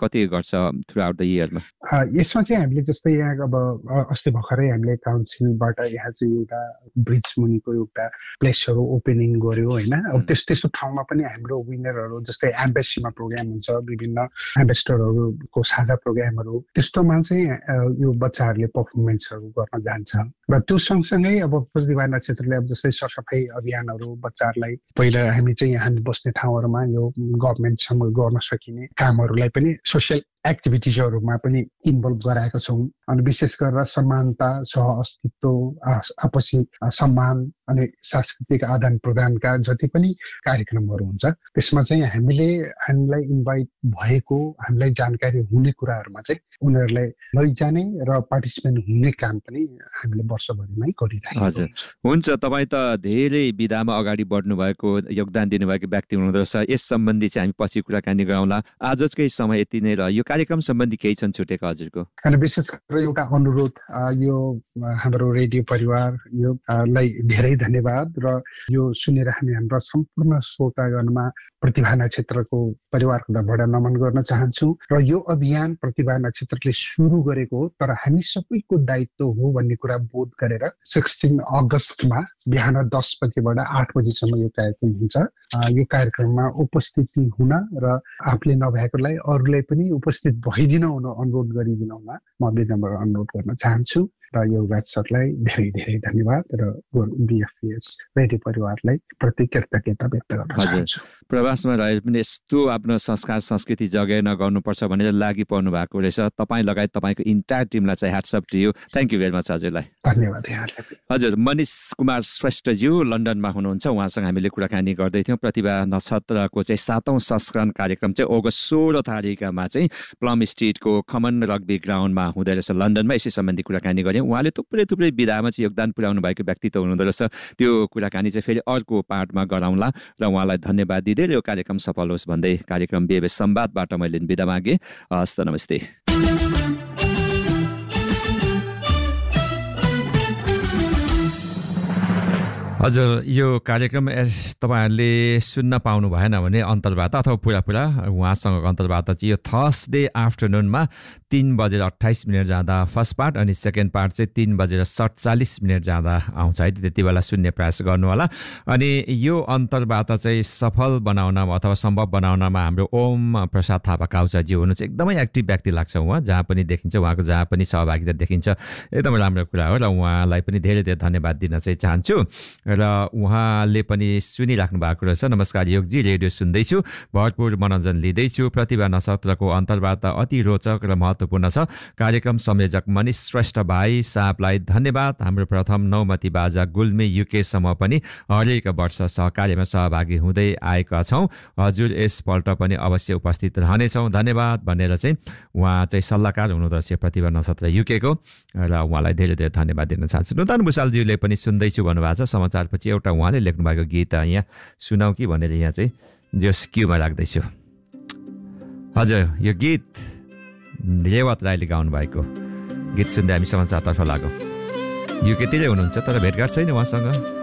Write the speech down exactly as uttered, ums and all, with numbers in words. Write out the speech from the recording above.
कति गर्छ through out the इयरमा? यसमा चाहिँ हामीले जस्तै यहाँ अब अस्ति भर्खरै हामीले काउन्सिलबाट यहाँ चाहिँ एउटा ब्रिज मुनिको एउटा प्लेसहरू ओपनिङ गर्यो होइन। अब त्यस्तो त्यस्तो ठाउँमा पनि हाम्रो विनरहरू जस्तै एम्बेसीमा प्रोग्राम हुन्छ, विभिन्न एम्बेसडरहरूको साझा प्रोग्रामहरू, त्यस्तोमा चाहिँ यो बच्चाहरूले पर्फर्मेन्सहरू गर्न जान्छ। र त्यो सँगसँगै अब प्रतिभा नक्षत्रले अब जस्तै सरसफाइ अभियानहरू बच्चाहरूलाई पहिला हामी चाहिँ हामी बस्ने ठाउँहरूमा यो गभर्मेन्टसँग गर्न सकिने कामहरूलाई पनि सोसियल एक्टिभिटिजहरूमा पनि इन्भल्भ गराएका छौँ। अनि विशेष गरेर समानता, सह अस्तित्व, आपसी सम्मान अनि सांस्कृतिक आदान प्रदानका जति पनि कार्यक्रमहरू हुन्छ त्यसमा चाहिँ हामीले हामीलाई इन्भाइट भएको, हामीलाई जानकारी हुने कुराहरूमा चाहिँ उनीहरूलाई लैजाने र पार्टिसिपेन्ट हुने काम पनि हामीले वर्षभरिमै गरिरहेको छौँ। हजुर, हुन्छ। तपाईँ त धेरै विधामा अगाडि बढ्नु भएको, योगदान दिनुभएको व्यक्ति हुनुहुँदो रहेछ। यस सम्बन्धी चाहिँ हामी पछि कुराकानी गरौँला। आजकै समय यति नै र यो कार्यक्रम सम्बन्धी केही छन् छुटेको हजुरको? अनि विशेष गरेर एउटा अनुरोध, यो हाम्रो रेडियो परिवार यो लाई धेरै धन्यवाद र यो सुनेर हामी हाम्रो सम्पूर्ण श्रोतागणमा प्रतिभा नक्षत्रको परिवारको तर्फबाट नमन गर्न चाहन्छु। र यो अभियान प्रतिभा नक्षत्रले सुरु गरेको हो, तर हामी सबैको दायित्व हो भन्ने कुरा बोध गरेर सोह्र अगस्तमा बिहान दस बजेबाट आठ बजीसम्म यो कार्यक्रम हुन्छ। यो कार्यक्रममा उपस्थिति हुन र आफूले नभएकोलाई अरूलाई पनि उपस्थित भइदिन हुन अनुरोध गरिदिन हुन म विनम्र अनुरोध गर्न चाहन्छु। र योगराज सरलाई धेरै धेरै धन्यवाद र बिएफएस रेडियो परिवारलाई प्रति कृतज्ञता व्यक्त गर्न चाहन्छु। प्रवासमा रहेर पनि यस्तो आफ्नो संस्कार संस्कृति जगेर्न गर्नुपर्छ भनेर लागि पर्नु भएको रहेछ। तपाईँ लगायत तपाईँको इन्टायर टिमलाई चाहिँ hats up to you. Thank you very much हजुरलाई। धन्यवाद यहाँलाई। हजुर, मनिष कुमार श्रेष्ठज्यू लन्डनमा हुनुहुन्छ। उहाँसँग हामीले कुराकानी गर्दै थियौँ। प्रतिभा नक्षत्रको चाहिँ सातौँ संस्करण कार्यक्रम चाहिँ अगस्त सोह्र तारिकमा चाहिँ प्लम स्ट्रिटको कमन रग्बी ग्राउन्डमा हुँदै रहेछ लन्डनमा। यसै सम्बन्धी कुराकानी गऱ्यौँ। उहाँले थुप्रै थुप्रै विधामा चाहिँ योगदान पुर्याउनु भएको व्यक्तित्व हुनुहुँदो रहेछ। त्यो कुराकानी चाहिँ फेरि अर्को पार्टमा गराउँला र उहाँलाई धन्यवाद दिँदै यो कार्यक्रम सफल होस् भन्दै कार्यक्रम बिएबएस संवादबाट मैले बिदा मागेँ। हस्त नमस्ते। हजुर, यो कार्यक्रम तपाईँहरूले सुन्न पाउनु भएन भने अन्तर्वार्ता अथवा पुरा पुरा उहाँसँगको अन्तर्वार्ता चाहिँ यो थर्सडे आफ्टरनुनमा तीन बजेर अट्ठाइस मिनट जाँदा फर्स्ट पार्ट अनि सेकेन्ड पार्ट चाहिँ तीन बजेर सडचालिस मिनट जाँदा आउँछ है। त्यति बेला सुन्ने प्रयास गर्नु होला। अनि यो अन्तर्वार्ता चाहिँ सफल बनाउनमा अथवा सम्भव बनाउनमा हाम्रो ओम प्रसाद थापा काउचाजी हुनु चाहिँ एकदमै एक्टिभ व्यक्ति लाग्छ। उहाँ जहाँ पनि देखिन्छ, उहाँको जहाँ पनि सहभागिता देखिन्छ, एकदमै राम्रो कुरा हो र उहाँलाई पनि धेरै धेरै धन्यवाद दिन चाहिँ चाहन्छु। र उहाँले पनि सुनिराख्नु भएको रहेछ। नमस्कार योगजी, रेडियो सुन्दैछु, भरपूर मनोरञ्जन लिँदैछु। प्रतिभा नक्षत्रको अन्तर्वार्ता अति रोचक र महत्त्वपूर्ण छ। कार्यक्रम संयोजक मनिष श्रेष्ठ भाइ साहबलाई धन्यवाद। हाम्रो प्रथम नौमती बाजा गुल्मी युकेसम्म पनि हरेक वर्ष सहकार्यमा सहभागी हुँदै आएका छौँ। हजुर यसपल्ट पनि अवश्य उपस्थित रहनेछौँ, धन्यवाद भनेर चाहिँ उहाँ चाहिँ सल्लाहकार हुनुहुँदो रहेछ प्रतिभा नक्षत्र युकेको र उहाँलाई धेरै धेरै धन्यवाद दिन चाहन्छु। नुतन भुषालज्यूले पनि सुन्दैछु भन्नुभएको छ। समाचारपछि एउटा उहाँले लेख्नु भएको गीत यहाँ सुनाऊ कि भनेर यहाँ चाहिँ जस क्यूमा राख्दैछु। हजुर, यो गीत रेवत राईले गाउनु भएको गीत सुन्दै हामी समाचारतर्फ लागौँ। युकेतिरै हुनुहुन्छ तर भेटघाट छैन उहाँसँग।